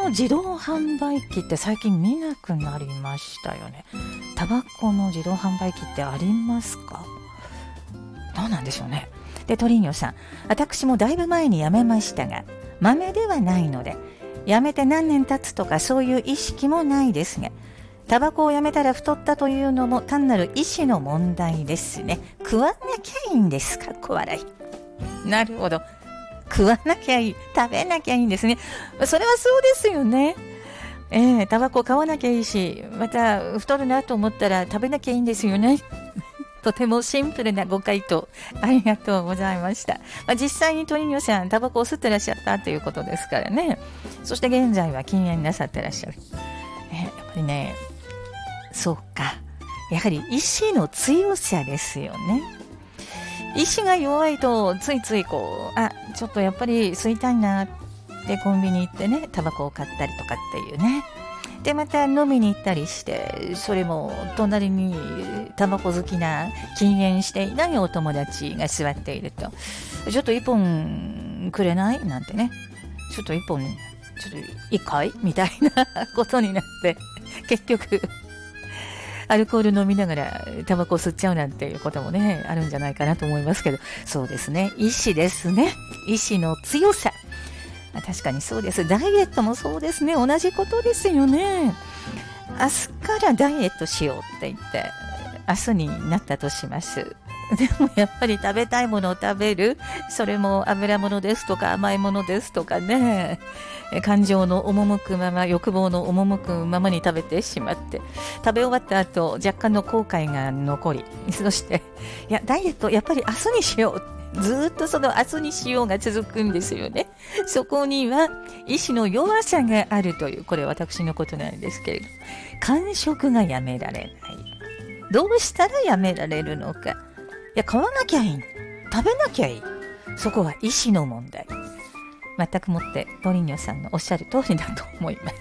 の自動販売機って最近見なくなりましたよね。タバコの自動販売機ってありますか？どうなんでしょうね。で、トリーニョさん、私もだいぶ前に辞めましたが、豆ではないので、辞めて何年経つとかそういう意識もないですが、タバコをやめたら太ったというのも単なる意思の問題ですね。食わなきゃいいんですか？小笑い。なるほど。食わなきゃいい。食べなきゃいいんですね。それはそうですよね。タバコ買わなきゃいいし、また太るなと思ったら食べなきゃいいんですよね。とてもシンプルなご回答ありがとうございました。実際にトリニョさんタバコを吸ってらっしゃったということですからね。そして現在は禁煙なさってらっしゃる。やっぱりね、そうか、やはり意志の強さですよね。意志が弱いとついついちょっとやっぱり吸いたいなってコンビニ行ってね、タバコを買ったりとかっていうね。でまた飲みに行ったりして、それも隣にタバコ好きな禁煙していないお友達が座っていると、ちょっと一本くれないなんてね、ちょっと一本ちょっと一回みたいなことになって、結局アルコール飲みながらタバコを吸っちゃうなんていうこともね、あるんじゃないかなと思いますけど、そうですね、意志ですね。意志の強さ。確かにそうです。ダイエットもそうですね。同じことですよね。明日からダイエットしようって言って、明日になったとします。でもやっぱり食べたいものを食べる。それも油物ですとか甘いものですとかね。感情の赴くまま、欲望の赴くままに食べてしまって、食べ終わった後若干の後悔が残り、そしていやダイエットやっぱり明日にしよう、ずっとその明日にしようが続くんですよね。そこには意志の弱さがあるという、これ私のことなんですけれど、間食がやめられない。どうしたらやめられるのか。いや、買わなきゃいい、食べなきゃいい、そこは意志の問題。全くもってトリニョさんのおっしゃる通りだと思います。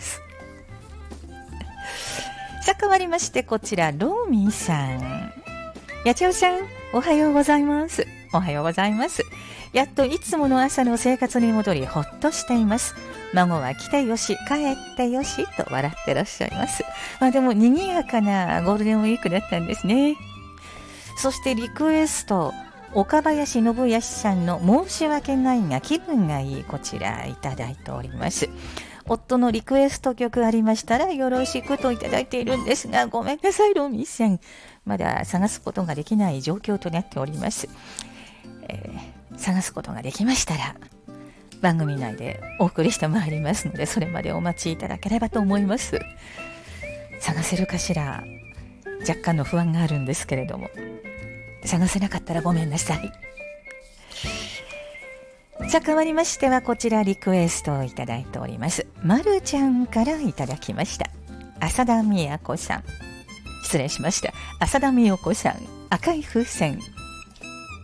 さあ変わりまして、こちらローミーさん。やちおさん、おはようございます。おはようございます。やっといつもの朝の生活に戻り、ほっとしています。孫は来てよし、帰ってよしと笑ってらっしゃいます。でも賑やかなゴールデンウィークだったんですね。そしてリクエスト、岡林信康さんの申し訳ないが気分がいい、こちらいただいております。夫のリクエスト曲ありましたらよろしくといただいているんですが、ごめんなさいロミさん、まだ探すことができない状況となっております。探すことができましたら番組内でお送りしてまいりますので、それまでお待ちいただければと思います。探せるかしら、若干の不安があるんですけれども、探せなかったらごめんなさい。さあ変わりましては、こちらリクエストをいただいております。まるちゃんからいただきました。浅田美代子さん、失礼しました。浅田美代子さん、赤い風船